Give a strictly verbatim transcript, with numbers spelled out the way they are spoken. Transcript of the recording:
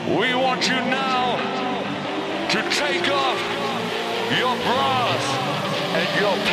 We want you now to take off your bras and your